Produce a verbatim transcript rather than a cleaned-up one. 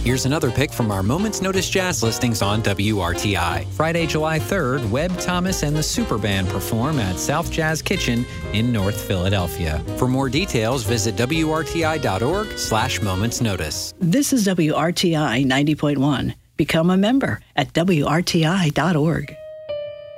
Here's another pick from our Moments Notice Jazz listings on W R T I. Friday, July third, Webb Thomas and the Superband perform at South Jazz Kitchen in North Philadelphia. For more details, visit W R T I dot org slash Moments Notice. This is W R T I ninety point one. Become a member at W R T I dot org.